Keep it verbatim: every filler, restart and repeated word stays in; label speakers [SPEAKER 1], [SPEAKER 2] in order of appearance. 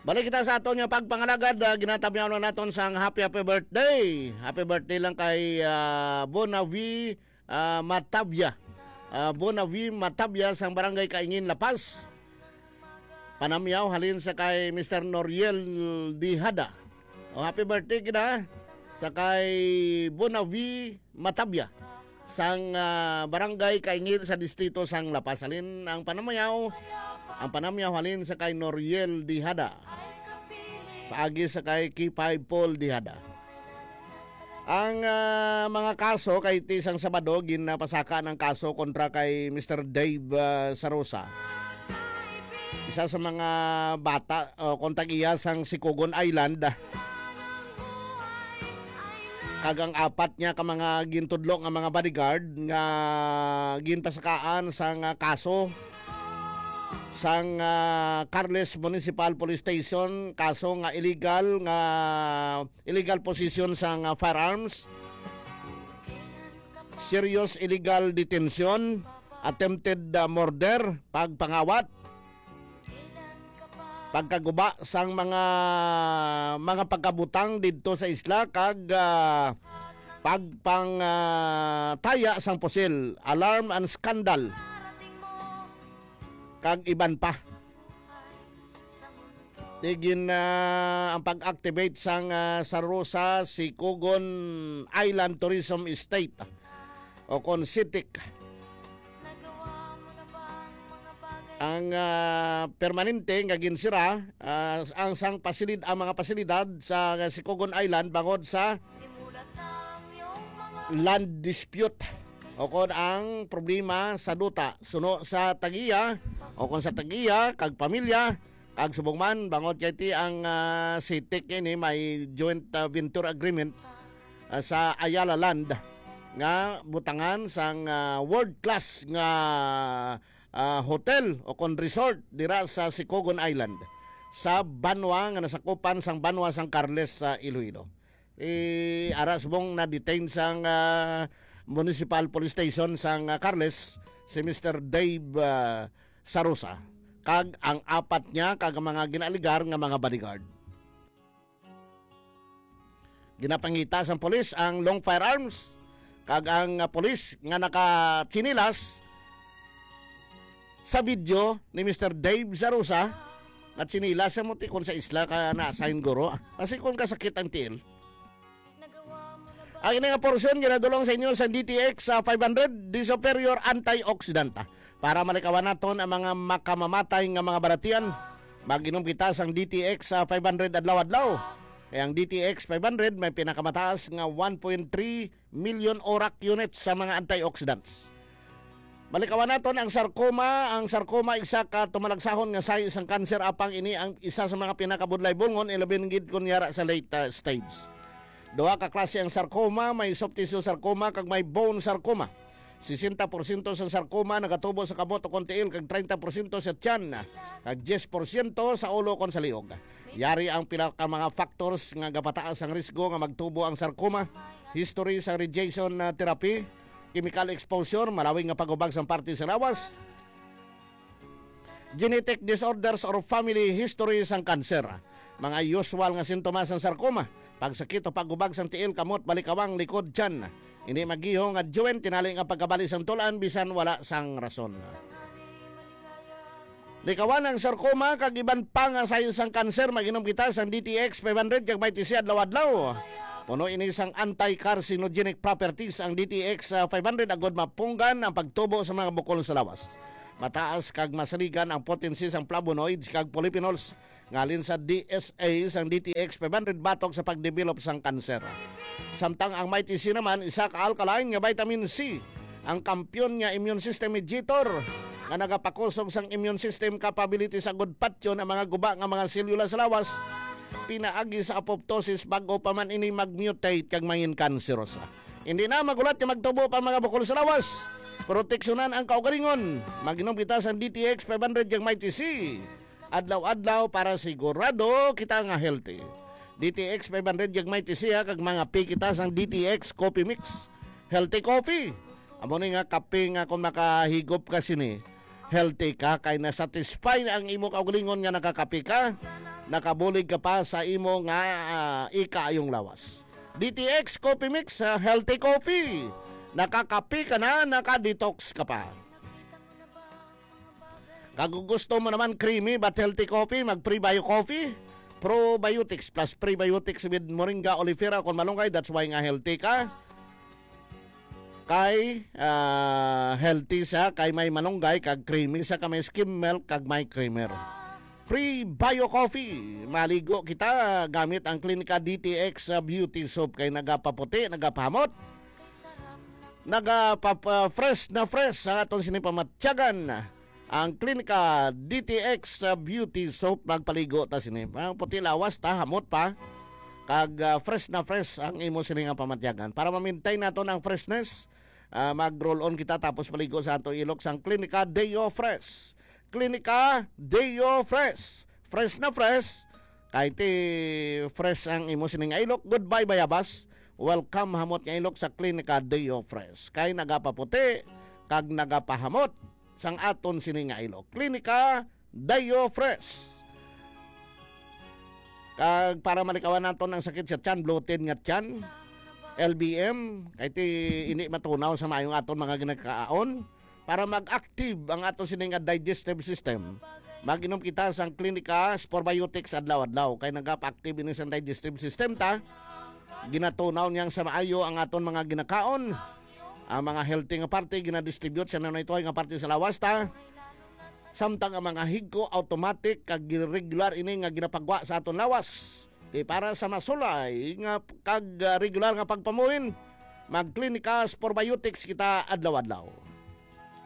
[SPEAKER 1] Balik kita sa aton nga pagpangalagad, uh, ginatabyaw na naton sang happy happy birthday. Happy birthday lang kay uh, Bonavi uh, Matavia. Uh, Bonavi Matavia sang barangay Kaingin, La Paz. Panamyaw halin sa kay Mister Noriel Dihada. O happy birthday kita sa kay Bonavi Matavia sang uh, barangay Kaingin sa distrito sang La Paz. Halin ang panamayaw ang panamyaw halin sa kay Noriel Dihada. Paagi sa kay Kipay Paul Dihada. Ang uh, mga kaso kay tisang Sabado ginapasaka ng kaso kontra kay Mister Dave uh, Sarosa. Isa sa mga bata uh, kontag iya sang Sikugon Island. Kagang apat niya ka mga gintudlo nga mga bodyguard nga ginpasakaan sang uh, kaso sang uh, Carles Municipal Police Station, kaso nga illegal nga illegal possession sang uh, firearms, serious illegal detention, attempted uh, murder, pagpangawat, pagkaguba sang mga mga pagkabutang didto sa isla, kag uh, pagpang uh, taya sang pusil, alarm and scandal, kag iban pa. Tigin na uh, ang pag-activate sang uh, Sarosa Sikugon Island Tourism Estate o Consitic. Ang uh, permanente nga ginsira uh, ang sang pasilid ang mga pasilidad sa Sikugon Island bangod sa land dispute o kon ang problema sa duta suno sa tagiya o kon sa tagiya kag pamilya kag subong man bangod kay ti ang uh, C T E C ini may joint uh, venture agreement uh, sa Ayala Land nga butangan sang uh, world class nga uh, hotel o kon resort dira sa Sikugon Island sa Banwa nga nasakupan sang Banwa sang Carles sa Iloilo. E aras bong na detain sang uh, Municipal Police Station sang uh, Carles si Mister Dave uh, Sarosa kag ang apat niya kag mga ginaligar nga mga bodyguard. Ginapangita sang pulis ang long firearms kag ang uh, pulis nga nakatsinilas sa video ni Mister Dave Sarosa at sinilas sa mutikon sa isla ka na-assign guro kasi kung kasakit ang tiil. Ang ina nga porsyon ginadulong sa inyo sa D T X sa five hundred di superior antioxidant para malikawan naton ang mga makamamatay nga mga baratian. Mag-inom kita sang D T X sa five hundred adlaw-adlaw. E ang D T X five hundred may pinakamataas nga one point three million orak units sa mga antioxidants. Malikawan naton ang sarcoma. Ang sarcoma isa ka tumalagsahon nga say isang cancer apang ini ang isa sa mga pinakabudlay bungon ilabing gid kunyara sa late uh, stage. Duha ka klase ang sarcoma, may soft tissue sarcoma kag may bone sarcoma. sixty percent sa sarcoma nagatubo sa kamot o kontiil kag thirty percent sa tiyan kag ten percent sa ulo kon sa liog. Yari ang pila ka mga factors nga gapataas ang risgo nga magtubo ang sarcoma. History sa radiation therapy, chemical exposure, malawing nga pagubag sa parte sa lawas, genetic disorders or family history sang cancer. Mga usual nga sintomas ng sarcoma: pagsakit o pagubag sang tiil, kamot, balikawang, likod, tiyan. Ini magihong at juwen, tinali nga pagkabali sang tulaan bisan wala sang rason. Likawan ang sarcoma kag iban pa nga sa isang kanser, mag-inom kita sang D T X five hundred kag may tisi adlaw-adlaw. Puno ini sang anti-carcinogenic properties ang D T X five hundred agod mapunggan ang pagtubo sa mga bukol sa lawas. Mataas kag masaligan ang potency sang flavonoids kag polyphenols ngalin sa D S A sang D T X five hundred batok sa pagdevelop sang kanser. Samtang ang may tisi naman isa ka alkaline nga vitamin C, ang kampyon nga immune system mediator nga nagapakusog sang immune system capability sa good patyon ang mga guba nga mga selula sa lawas, pinaagi sa apoptosis bago pa man ini magmutate kag mangin kanserosa. Hindi na magulat nga magtubo pa mga bukol sa lawas. Proteksyonan ang kaugalingon. Mag-inom kita sa D T X five hundred yung may T C. Adlaw-adlaw para sigurado kita nga healthy. D T X five hundred yung may T C ha, kag mga pi kita sa D T X Coffee Mix. Healthy coffee. Amo ni nga kape nga kung makahigop ka sini. Healthy ka kay na-satisfy ang imo kaugalingon nga nakakape ka. nakabulig ka pa sa imo nga uh, ika yung lawas. D T X Coffee Mix, uh, healthy coffee. Nakakapi ka na, nakadetox ka pa. Kung gusto mo naman creamy but healthy coffee, mag Prebio Coffee. Probiotics plus prebiotics with moringa oleifera kung malunggay, that's why nga healthy ka. Kay uh, healthy sa kay may malunggay kag creamy sa kay may skim milk kag may creamer. Prebio Coffee, maligo kita gamit ang Clinica D T X uh, Beauty Soap kay nagapaputi, nagapahamot. Nagapa-fresh na fresh sa aton sinipamatyagan. Ang Clinica D T X uh, Beauty Soap magpaligo ta sini. Ang puti lawas ta hamot pa. Kag uh, fresh na fresh ang imo sini nga pamatyagan. Para ma-maintain naton ang freshness, uh, mag-roll on kita tapos paligo sa ato ilok sang Clinica Deo Fresh. Clinica Deo Fresh. Fresh na fresh. Kahit eh, fresh ang imo sini nga ilok. Goodbye bayabas. Welcome hamot nga ilok sa Clinica Deo Fresh. Kay nagapaputi kag nagapahamot sang aton sini nga ilok. Clinica Deo Fresh. Kag para malikawan naton ang sakit sa tiyan, bloated nga tiyan, L B M, kay ti ini matunaw sa mayong aton mga ginakaon para mag-active ang aton sini nga digestive system. Mag-inom kita sang Clinica Sporbiotics adlaw-adlaw kay nagapa-active ini sa digestive system ta. Ginatunaw niyang sa maayo ang aton mga ginakaon. Ang mga healthy nga parte gina-distribute sa nanay ito nga parte sa lawas ta. Samtang ang mga higko automatic kag regular ini nga ginapagwa sa aton lawas. Di para sa masulay nga kag regular nga pagpamuhin, mag Clinica Sporbiotics kita adlaw-adlaw.